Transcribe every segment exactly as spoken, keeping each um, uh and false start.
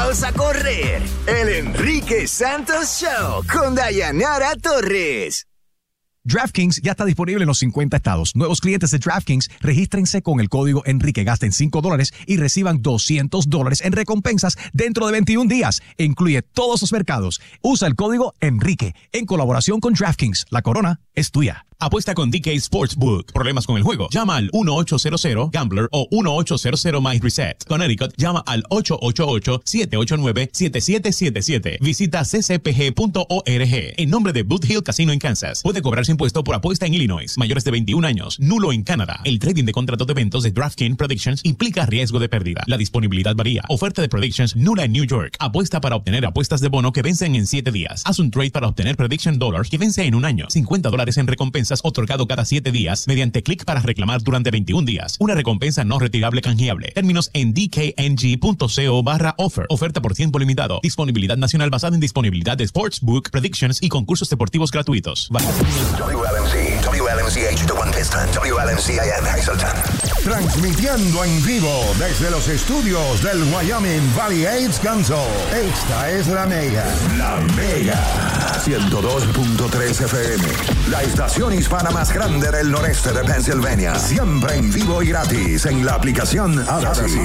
montados a correr. El Enrique Santos Show con Dayanara Torres. DraftKings ya está disponible en los cincuenta estados. Nuevos clientes de DraftKings, regístrense con el código Enrique. Gasten cinco dólares y reciban doscientos dólares en recompensas dentro de veintiún días. Incluye todos los mercados. Usa el código Enrique en colaboración con DraftKings. La corona es tuya. Apuesta con D K Sportsbook. ¿Problemas con el juego? Llama al uno ocho cero cero Gambler o uno ocho cero cero My Reset. Connecticut, llama al ocho ocho ocho, siete ocho nueve, siete siete siete siete. Visita c c p g punto org. En nombre de Boot Hill Casino en Kansas. Puede cobrarse impuesto por apuesta en Illinois. Mayores de veintiún años. Nulo en Canadá. El trading de contratos de eventos de DraftKings Predictions implica riesgo de pérdida. La disponibilidad varía. Oferta de Predictions nula en New York. Apuesta para obtener apuestas de bono que vencen en siete días. Haz un trade para obtener Prediction Dollars que vence en un año. cincuenta dólares en recompensas otorgado cada siete días mediante clic para reclamar durante veintiún días. Una recompensa no retirable canjeable. Términos en d k n g punto co barra offer. Oferta por tiempo limitado. Disponibilidad nacional basada en disponibilidad de Sportsbook, Predictions y concursos deportivos gratuitos. W L M C, W L M C H de One Piston, W L M C I N Hazleton. Transmitiendo en vivo desde los estudios del Wyoming Valley AIDS Council. Esta es La Mega. La Mega. ciento dos punto tres F M. La estación hispana más grande del noreste de Pennsylvania. Siempre en vivo y gratis en la aplicación Odyssey.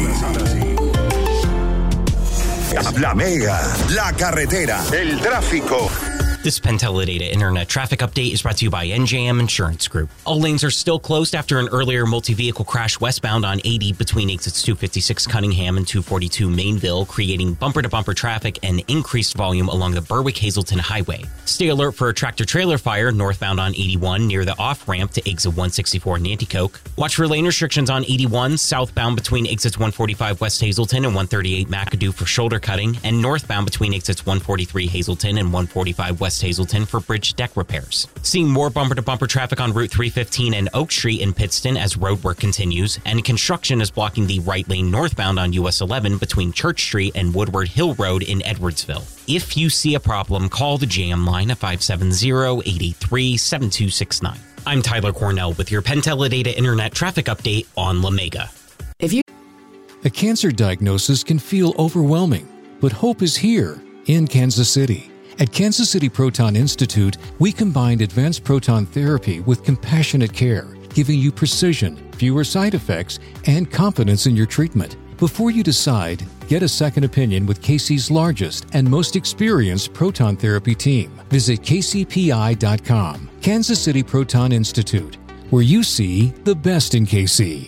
La Mega. La carretera. El tráfico. This PenTeleData Internet Traffic Update is brought to you by N J M Insurance Group. All lanes are still closed after an earlier multi-vehicle crash westbound on eighty between exits two fifty-six Cunningham and two forty-two Mainville, creating bumper-to-bumper traffic and increased volume along the Berwick-Hazleton Highway. Stay alert for a tractor-trailer fire northbound on eighty-one near the off-ramp to exit one sixty-four Nanticoke. Watch for lane restrictions on eighty-one, southbound between exits one forty-five West Hazleton and one thirty-eight McAdoo for shoulder cutting, and northbound between exits one forty-three Hazleton and one forty-five West Hazleton for bridge deck repairs. Seeing more bumper-to-bumper traffic on Route three fifteen and Oak Street in Pittston as road work continues, and construction is blocking the right lane northbound on U S eleven between Church Street and Woodward Hill Road in Edwardsville. If you see a problem, call the Jam line at five seven zero, eight eight three, seven two six nine. I'm Tyler Cornell with your PenTeleData Internet Traffic Update on La Mega. If you A cancer diagnosis can feel overwhelming, but hope is here in Kansas City. At Kansas City Proton Institute, we combined advanced proton therapy with compassionate care, giving you precision, fewer side effects, and confidence in your treatment. Before you decide, get a second opinion with K C's largest and most experienced proton therapy team. Visit k c p i dot com. Kansas City Proton Institute, where you see the best in K C.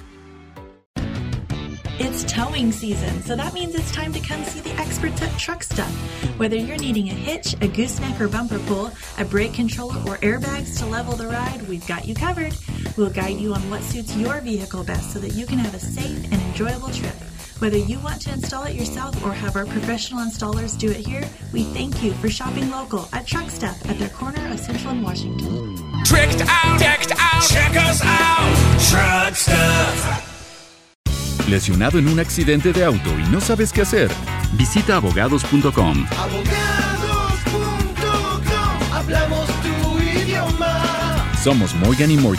It's towing season, so that means it's time to come see the experts at Truck Stuff. Whether you're needing a hitch, a gooseneck or bumper pull, a brake controller, or airbags to level the ride, we've got you covered. We'll guide you on what suits your vehicle best so that you can have a safe and enjoyable trip. Whether you want to install it yourself or have our professional installers do it here, we thank you for shopping local at Truck Stuff at their corner of Central and Washington. Tricked out, decked out, check us out, Truck Stuff. ¿Lesionado en un accidente de auto y no sabes qué hacer? Visita abogados punto com. Abogados punto com, hablamos tu idioma. Somos Morgan y Morgan.